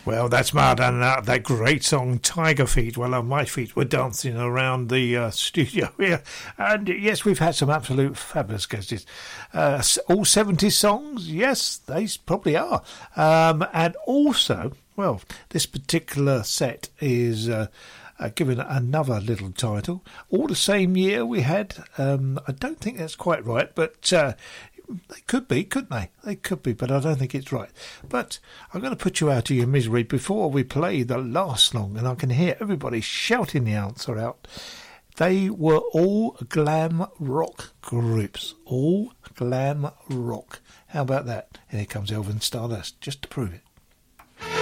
Well, that's mad, and that great song Tiger Feet. Well, my feet were dancing around the studio here. And yes, we've had some absolute fabulous guests. All 70 songs? Yes, they probably are. And also, well, this particular set is given another little title. All the same year we had, I don't think that's quite right, but they could be, couldn't they? They could be, but I don't think it's right. But I'm going to put you out of your misery before we play the last song, and I can hear everybody shouting the answer out. They were all glam rock groups. All glam rock. How about that? And here comes Elvin Stardust, just to prove it.